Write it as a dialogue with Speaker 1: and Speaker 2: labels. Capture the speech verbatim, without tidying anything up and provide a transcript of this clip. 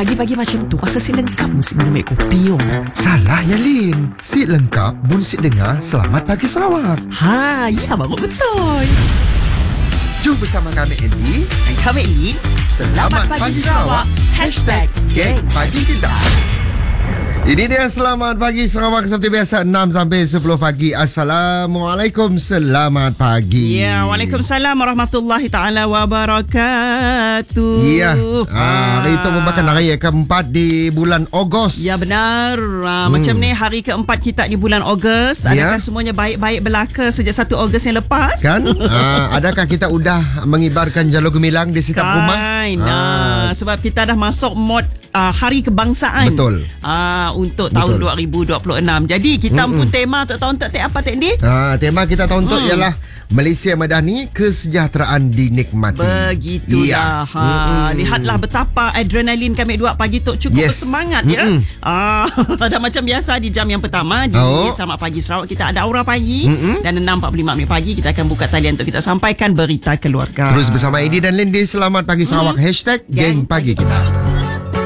Speaker 1: Pagi-pagi macam tu asal si lengkap mesti minum air kopi oh.
Speaker 2: Salah ya Lin. Si lengkap mun si dengar Selamat Pagi Sarawak.
Speaker 1: Ha, ya baru betul.
Speaker 2: Jom bersama kami Andy
Speaker 1: Dan kami ini
Speaker 2: Selamat, Selamat Pagi, Pagi Sarawak. Hashtag Geng Pagi Kita. Ini dia Selamat Pagi Sarawak seperti biasa enam sampai sepuluh pagi. Assalamualaikum, selamat pagi.
Speaker 1: Ya, Waalaikumsalam warahmatullahi taala wabarakatuh.
Speaker 2: Ya, ah, hari itu merupakan hari keempat di bulan Ogos.
Speaker 1: Ya benar. Ah, hmm. Macam ni hari keempat kita di bulan Ogos. Adakah ya. semuanya baik-baik belaka sejak satu Ogos yang lepas?
Speaker 2: Kan? ah, adakah kita udah mengibarkan jalur gemilang di setiap
Speaker 1: kan,
Speaker 2: rumah?
Speaker 1: Ah. Sebab kita dah masuk mod uh, hari kebangsaan.
Speaker 2: Betul.
Speaker 1: Ah, untuk tahun Betul. dua ribu dua puluh enam. Jadi kita Mm-mm. pun tema untuk tahun tak apa tak Dik?
Speaker 2: Ha, tema kita tahun tu mm. ialah Malaysia Madani, kesejahteraan dinikmati.
Speaker 1: Begitulah. Ya. Ha, lihatlah betapa adrenalin kami dua pagi tu cukup yes. bersemangat ya. Ah, dah macam biasa di jam yang pertama di oh. Selamat Pagi Sarawak kita ada aura pagi. Mm-mm. Dan enam empat puluh lima minit pagi kita akan buka talian untuk kita sampaikan berita keluarga.
Speaker 2: Terus bersama Edi dan Lindy Selamat Pagi Sarawak mm. Hashtag Geng Pagi Kita.